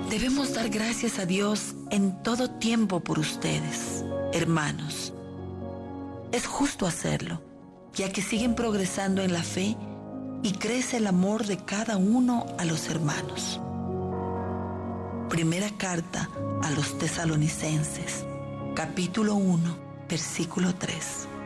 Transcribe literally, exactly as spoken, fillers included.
Debemos dar gracias a Dios en todo tiempo por ustedes, hermanos. Es justo hacerlo, ya que siguen progresando en la fe y crece el amor de cada uno a los hermanos. Primera carta a los Tesalonicenses, capítulo uno, versículo tres.